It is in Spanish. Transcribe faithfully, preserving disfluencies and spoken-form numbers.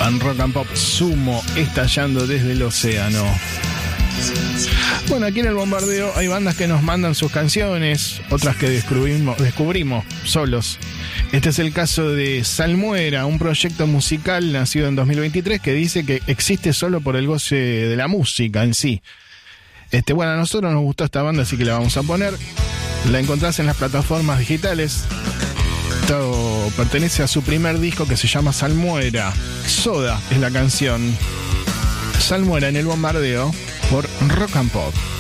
en Rock and Pop, Sumo, estallando desde el océano. Bueno, aquí en el bombardeo hay bandas que nos mandan sus canciones, otras que descubrimos, descubrimos solos. Este es el caso de Salmuera, un proyecto musical nacido en dos mil veintitrés que dice que existe solo por el goce de la música en sí. Este, bueno, a nosotros nos gustó esta banda, así que la vamos a poner. La encontrás en las plataformas digitales. Esto pertenece a su primer disco que se llama Salmuera. Soda es la canción. Salmuera en el bombardeo por Rock and Pop.